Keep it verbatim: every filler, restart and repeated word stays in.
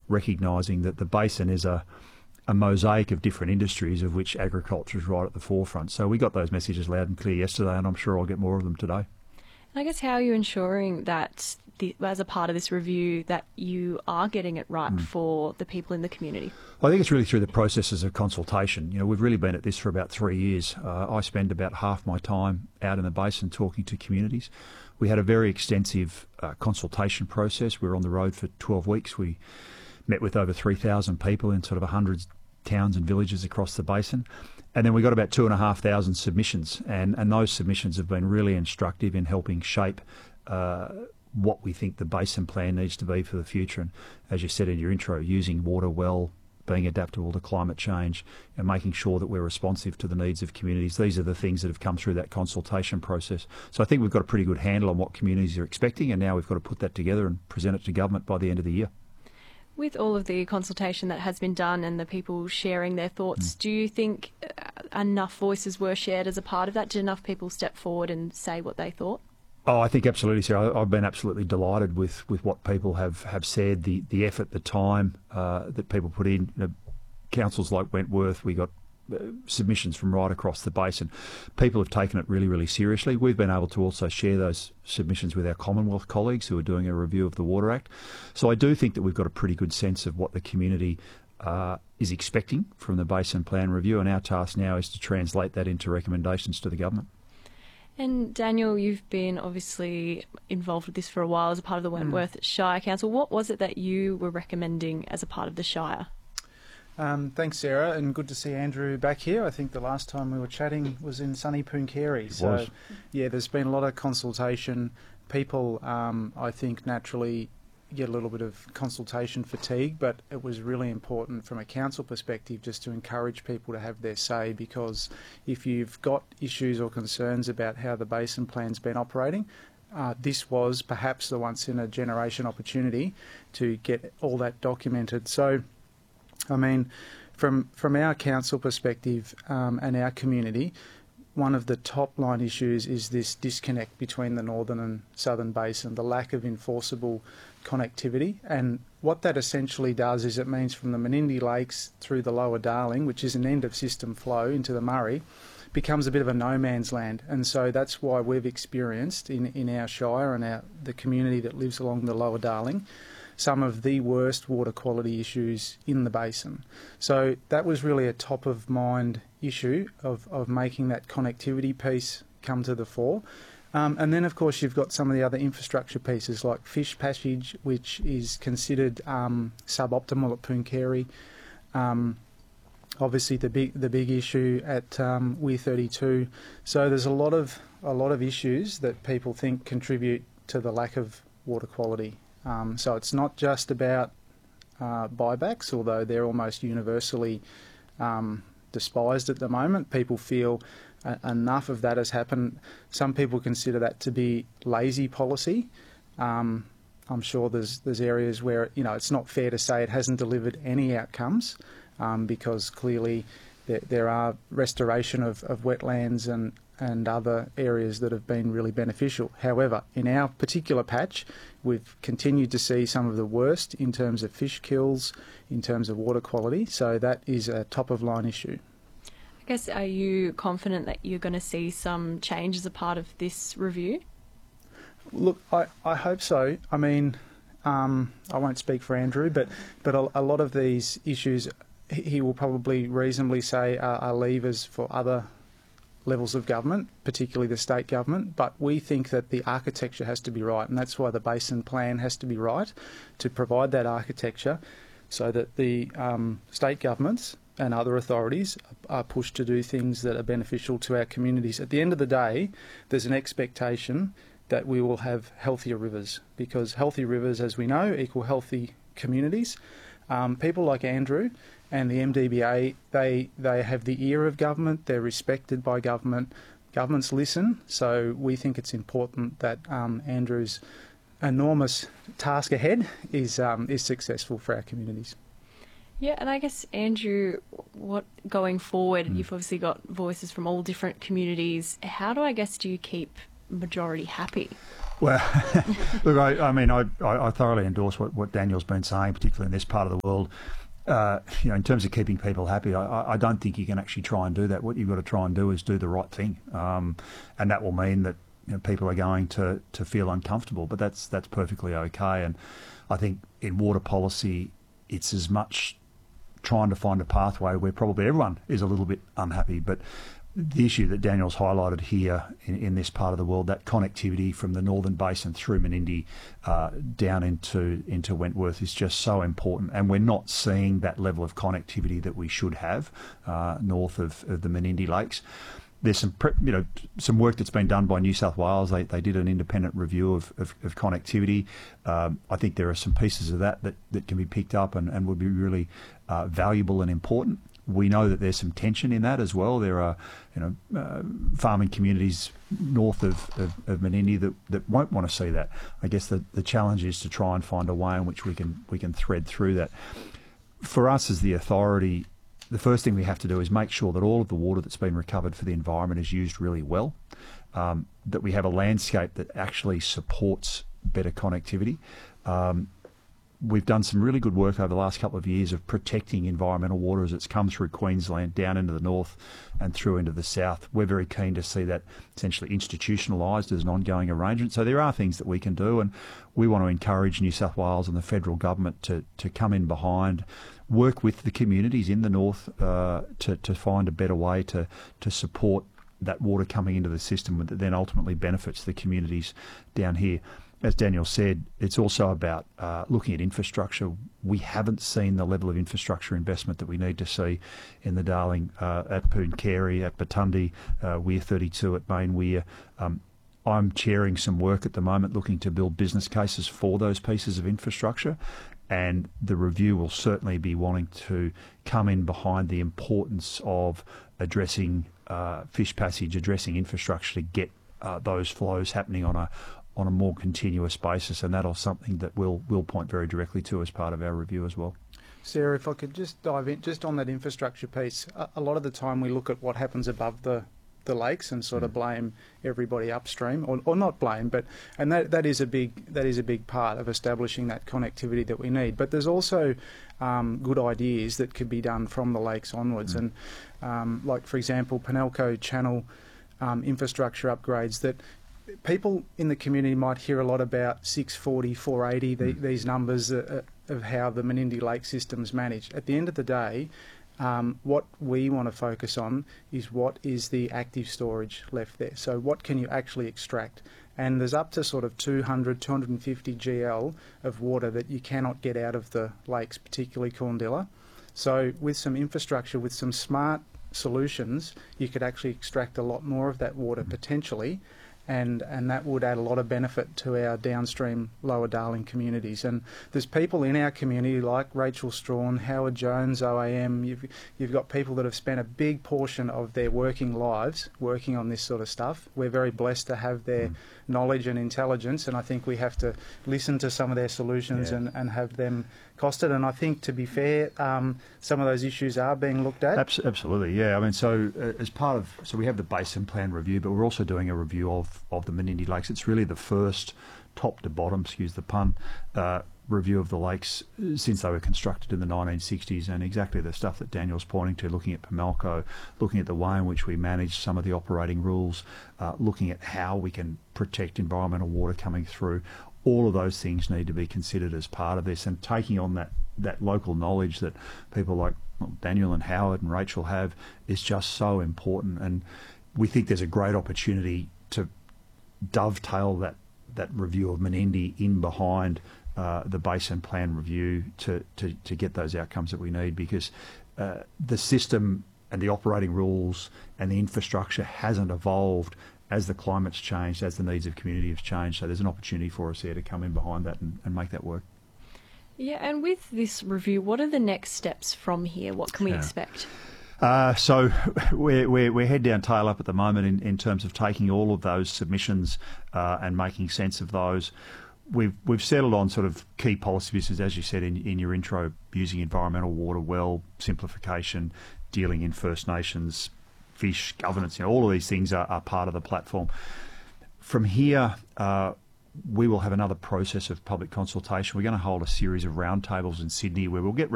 recognising that the basin is a a mosaic of different industries, of which agriculture is right at the forefront. So we got those messages loud and clear yesterday, and I'm sure I'll get more of them today. And I guess, how are you ensuring that, the, as a part of this review, that you are getting it right mm. for the people in the community? I think it's really through the processes of consultation. You know, we've really been at this for about three years. Uh, I spend about half my time out in the basin talking to communities. We had a very extensive uh, consultation process. We were on the road for twelve weeks. We met with over three thousand people in sort of one hundred towns and villages across the basin. And then we got about two and a half thousand submissions, and, and those submissions have been really instructive in helping shape uh, what we think the basin plan needs to be for the future. And as you said in your intro, using water well, being adaptable to climate change, and making sure that we're responsive to the needs of communities. These are the things that have come through that consultation process. So I think we've got a pretty good handle on what communities are expecting, and now we've got to put that together and present it to government by the end of the year. With all of the consultation that has been done and the people sharing their thoughts, mm. do you think enough voices were shared as a part of that? Did enough people step forward and say what they thought? Oh, I think absolutely, Sarah. I've been absolutely delighted with, with what people have, have said, the, the effort, the time uh, that people put in. You know, councils like Wentworth, we got uh, submissions from right across the basin. People have taken it really, really seriously. We've been able to also share those submissions with our Commonwealth colleagues who are doing a review of the Water Act. So I do think that we've got a pretty good sense of what the community uh, is expecting from the Basin Plan Review, and our task now is to translate that into recommendations to the government. And Daniel, you've been obviously involved with this for a while as a part of the Wentworth mm. Shire Council. What was it that you were recommending as a part of the Shire? Um, thanks, Sarah, and good to see Andrew back here. I think the last time we were chatting was in sunny Pooncarie. So, was. yeah, there's been a lot of consultation. People, um, I think, naturally get a little bit of consultation fatigue, but it was really important from a council perspective just to encourage people to have their say, because if you've got issues or concerns about how the basin plan's been operating, uh, this was perhaps the once-in-a-generation opportunity to get all that documented. So, I mean, from from our council perspective um, and our community, one of the top line issues is this disconnect between the northern and southern basin, the lack of enforceable connectivity. And what that essentially does is it means from the Menindee Lakes through the Lower Darling, which is an end of system flow into the Murray, becomes a bit of a no man's land. And so that's why we've experienced in, in our shire and our, the community that lives along the Lower Darling, some of the worst water quality issues in the basin. So that was really a top of mind issue of, of making that connectivity piece come to the fore. Um, and then, of course, you've got some of the other infrastructure pieces like Fish Passage, which is considered um, suboptimal at Pooncarie. Um, obviously, the big the big issue at um, Weir thirty-two. So there's a lot of a lot of issues that people think contribute to the lack of water quality. Um, so it's not just about uh, buybacks, although they're almost universally um, despised at the moment. People feel uh, enough of that has happened. Some people consider that to be lazy policy. Um, I'm sure there's there's areas where, you know, it's not fair to say it hasn't delivered any outcomes, um, because clearly there, there are restoration of, of wetlands and and other areas that have been really beneficial. However, in our particular patch, we've continued to see some of the worst in terms of fish kills, in terms of water quality, so that is a top-of-line issue. I guess, are you confident that you're going to see some change as a part of this review? Look, I, I hope so. I mean, um, I won't speak for Andrew, but, but a, a lot of these issues, he will probably reasonably say are, are levers for other levels of government, particularly the state government, but we think that the architecture has to be right, and that's why the basin plan has to be right, to provide that architecture so that the um, state governments and other authorities are pushed to do things that are beneficial to our communities. At the end of the day, there's an expectation that we will have healthier rivers, because healthy rivers, as we know, equal healthy communities. Um, people like Andrew and the M D B A, they they have the ear of government, they're respected by government, governments listen, so we think it's important that um, Andrew's enormous task ahead is um, is successful for our communities. Yeah, and I guess, Andrew, what going forward, mm. you've obviously got voices from all different communities. How do I guess do you keep majority happy? Well, look, I, I mean, I, I thoroughly endorse what, what Daniel's been saying, particularly in this part of the world. Uh, you know, in terms of keeping people happy, I, I don't think you can actually try and do that. What you've got to try and do is do the right thing, um, and that will mean that you know, people are going to, to feel uncomfortable. But that's that's perfectly okay. And I think in water policy, it's as much trying to find a pathway where probably everyone is a little bit unhappy, but the issue that Daniel's highlighted here in, in this part of the world, that connectivity from the Northern Basin through Menindee uh, down into into Wentworth is just so important, and we're not seeing that level of connectivity that we should have uh, north of, of the Menindee Lakes. There's some, pre- you know, some work that's been done by New South Wales. They they did an independent review of, of, of connectivity. Um, I think there are some pieces of that that, that can be picked up and, and would be really uh, valuable and important. We know that there's some tension in that as well. There are, you know, uh, farming communities north of, of, of Menindee that, that won't want to see that. I guess the, the challenge is to try and find a way in which we can we can thread through that. For us as the authority, the first thing we have to do is make sure that all of the water that's been recovered for the environment is used really well, um, that we have a landscape that actually supports better connectivity. Um, We've done some really good work over the last couple of years of protecting environmental water as it's come through Queensland, down into the north and through into the south. We're very keen to see that essentially institutionalised as an ongoing arrangement. So there are things that we can do, and we want to encourage New South Wales and the federal government to, to come in behind, work with the communities in the north uh, to, to find a better way to, to support that water coming into the system that then ultimately benefits the communities down here. As Daniel said, it's also about uh, looking at infrastructure. We haven't seen the level of infrastructure investment that we need to see in the Darling, uh, at Pooncarie, at Batundi, uh, Weir thirty-two, at Main Weir. Um, I'm chairing some work at the moment looking to build business cases for those pieces of infrastructure, and the review will certainly be wanting to come in behind the importance of addressing uh, fish passage, addressing infrastructure to get uh, those flows happening on a on a more continuous basis, and that'll something that we'll we'll point very directly to as part of our review as well. Sarah, if I could just dive in just on that infrastructure piece, a, a lot of the time we look at what happens above the the lakes and sort of blame everybody upstream, or, or not blame, but and that that is a big that is a big part of establishing that connectivity that we need. But there's also um, good ideas that could be done from the lakes onwards, mm. and um, like for example, Penelco Channel um, infrastructure upgrades that. People in the community might hear a lot about six forty, four eighty, the, mm. these numbers uh, of how the Menindee Lake system's managed. At the end of the day, um, what we want to focus on is what is the active storage left there. So what can you actually extract? And there's up to sort of two hundred, two hundred fifty G L of water that you cannot get out of the lakes, particularly Corndilla. So with some infrastructure, with some smart solutions, you could actually extract a lot more of that water mm. potentially. And, and that would add a lot of benefit to our downstream Lower Darling communities. And there's people in our community like Rachel Strawn, Howard Jones, O A M. You've, you've got people that have spent a big portion of their working lives working on this sort of stuff. We're very blessed to have their mm. knowledge and intelligence, and I think we have to listen to some of their solutions yeah. and, and have them costed. And I think, to be fair, um, some of those issues are being looked at. Absolutely, yeah. I mean, so uh, as part of, so we have the Basin Plan review, but we're also doing a review of, of the Menindee Lakes. It's really the first top to bottom, excuse the pun, uh, review of the lakes since they were constructed in the nineteen sixties, and exactly the stuff that Daniel's pointing to, looking at Penelco, looking at the way in which we manage some of the operating rules, uh, looking at how we can protect environmental water coming through. All of those things need to be considered as part of this, and taking on that, that local knowledge that people like well, Daniel and Howard and Rachel have is just so important. And we think there's a great opportunity to dovetail that, that review of Menindee in behind uh, the Basin Plan review to, to, to get those outcomes that we need, because uh, the system and the operating rules and the infrastructure hasn't evolved as the climate's changed, as the needs of community have changed. So there's an opportunity for us there to come in behind that and, and make that work. Yeah, and with this review, what are the next steps from here? What can we yeah. expect? Uh, so we're, we're, we're head down, tail up at the moment in, in terms of taking all of those submissions uh, and making sense of those. We've we've settled on sort of key policy pieces, as you said in, in your intro, using environmental water well, simplification, dealing in First Nations, fish, governance, you know, all of these things are, are part of the platform. From here, uh, we will have another process of public consultation. We're going to hold a series of roundtables in Sydney where we'll get